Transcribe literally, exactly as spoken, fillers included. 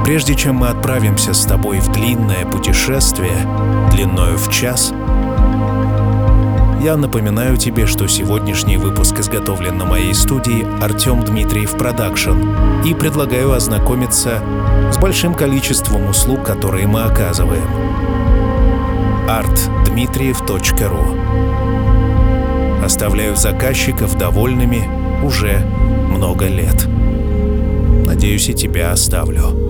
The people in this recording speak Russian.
прежде чем мы отправимся с тобой в длинное путешествие, длиною в час, я напоминаю тебе, что сегодняшний выпуск изготовлен на моей студии Артем Дмитриев Продакшн, и предлагаю ознакомиться с большим количеством услуг, которые мы оказываем. арт дмитриев точка ру. Оставляю заказчиков довольными уже много лет. Надеюсь, и тебя оставлю.